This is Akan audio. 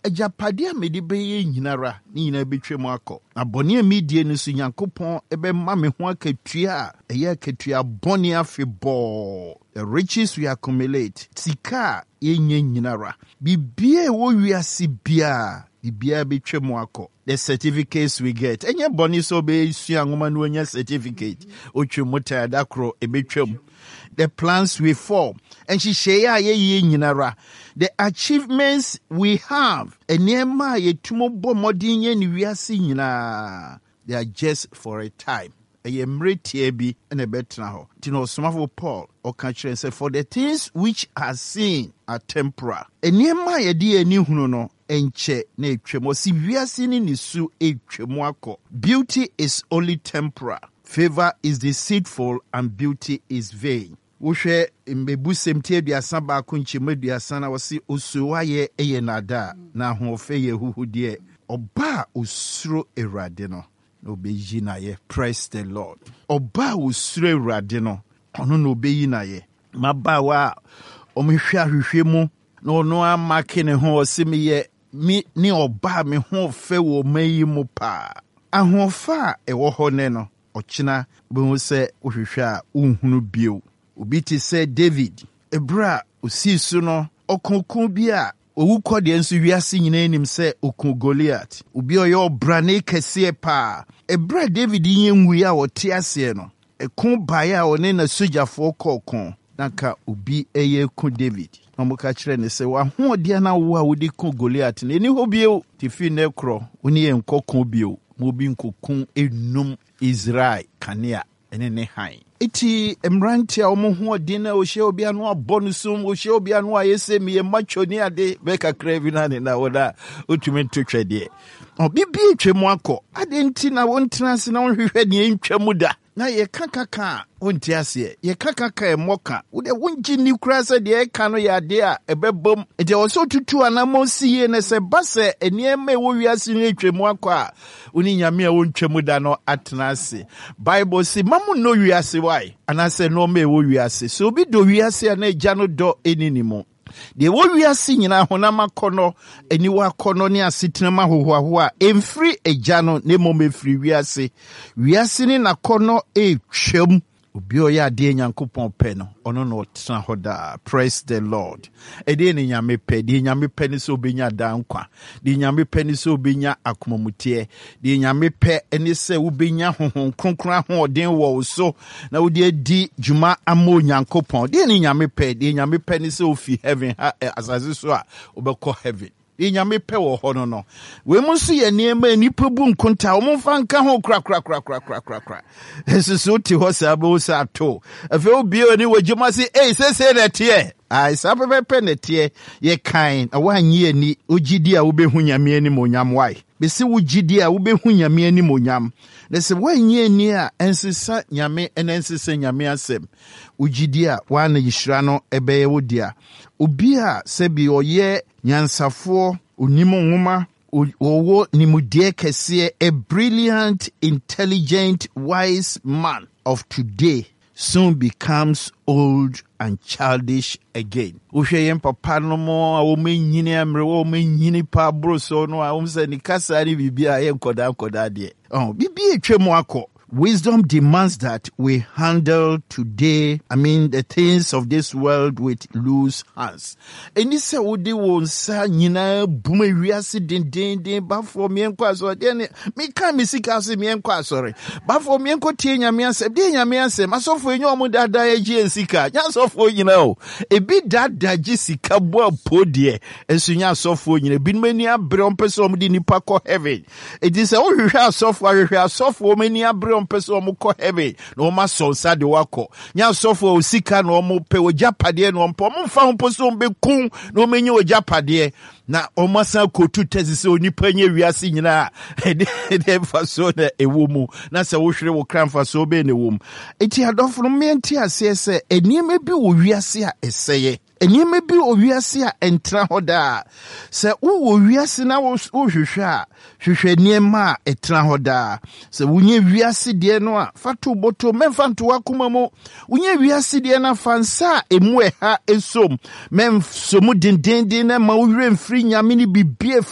Ejapade a mede beye nyinara ni nyina betwem akọ. Na bone a medie no so Nyankopon ebe ma me ho akatua a eye akatua bone afebọ. The riches we accumulate, sika yenye nyinara. Bibie wo wiase bia, bibia betwem akọ. The certificates we get. Enye bone so be sua ngoma no nya certificate. Otwemota adakro ebetwem. The plans we form. And she share ye nyinara. The achievements we have. Enema ye tumo bo modinye ni wiase nyina. They are just for a time. Eye mretie bi na betna ho. Tino somafo Paul o ka kire say for the things which are seen are temporal. Enema ye de ani hunu no enche na etwemo si wiase ni nisu etwemo akọ. Beauty is only temporal. Favor is deceitful and beauty is vain. Wohwe mbebu semtie aduasa ba ko nchemu aduasa na wose osuwa ye eye nada na hofe ye huhudie oba osuro Ewurade no no beyi na ye. Praise the Lord. Oba osuro Ewurade no ono no beyi na ye. Mabawa omhwe ahwehwe mu no no amake ne ho osimi ye mi ni oba me ho fe wo mayi mu pa ahofa ewo ho ne no ochina behu se ohwehwe a unhunu bio. Obi ti say David ebra osisu no okonkon bi a owukọ de nso wiase nyina enim se okun Goliath. Obi oye obra ne kese pa ebra David yenwu ya wote ase no ekun bae a one na sojafo kokon naka obi eye ku David. Omuka kire ne se wa ho de na wo a wodi ku Goliath ne ni hobie ti fi ne kro oni enkokon bio mo bi nkokun enum Israel kanea ene ne han. Iti emrantia omo ho odina o hye obi anu abonusum o hye obi anu ayese me macho ni ade beka krevina ne na woda otumi ntotwede obibi twemu akọ ade nti na wontena se na wohwehwe ne ntwamu da na ye kakaka wonti ase ye kakaka emoka wo de wonji ni kura se de eka no ya de a ebebom ede wo so tutu anamo siye ne se base eniema wo wiase ne twemu akọ a oni nyame a wontwamu da no atena ase. Bible say mamu no wiase why anase no me wo wiase so bi do wiase na agya no do eninimo de wo wiase nyina honam akọno eniwa akọno ne asetenama hohoaho a emfiri agya no ne momefiri wiase ni nakọno etwam obi oya de Nyankopon pe no ono no tena hoda. Praise the Lord. Ede ne nyame pe ni so benya dankwa de nyame pe ni so benya akomamutie de nyame pe eni se wo benya honhon kronkron ho den wo so na wo de di juma amo Nyankopon de ne nyame pe ni se ofi heaven azazi so a obekọ heaven. Nyame pe wo ho no we mu so ye niema nipa bu nkonta wo mfa nka ho kra esusu ti ho sa bo sa to afi obi oni wajuma si se na tie ai sa pepe na tie ye kan awanyi ani ogidi a wo behu nyame ani monyam wai besi wo gidi a wo behu nyame ani monyam lese wanyi ani a ensisa nyame enensisa nyame asem ogidi a wana yishira no ebeye wo dia obi a sebi oye nyansafo onimo nwoma owo nimudie kese a brilliant intelligent wise man of today soon becomes old and childish again. Uhye papa no mo a wo menyini amre wo menyini pa bro so no a wo se ni kasa ni bibia ye nkoda de bibia etwemu akọ. Wisdom demands that we handle today, the things of this world with loose hands. Eni se wodi won sa nyina buma wiase den ba for me enko aso de ne me kan me sika se me enko asore ba for me enko tie nyame asem de nyame asem asofo enyo omo dada agi sika nya asofo nyina o ebi dada gi sika bo apodie ensunya asofo nyina bi mani abre ompese omo di nipa ko heaven edi se wo hwehwe asofo mani abre person mo ko heaven no ma so sa de wako nya sofo osika no mo pe ojapade no mpo mo fa ho poso be kun no menye ojapade na omasa kotu tezise onipa nya wiase nyina de fa so na ewomu na se wo hwere wo kramfa so be ne wom enti adofo no menti asese enieme bi wo wiase a eseye enieme bi owiase a entra hoda se wo wiase na wo hwehwe a hwehwe niema a etra hoda se wunye wiase de no a fatu boto memfa nto wakoma mu wunye wiase de na fansa emu ha esom memsomu dendenden na ma wo hwere mfiri nyame ni bibie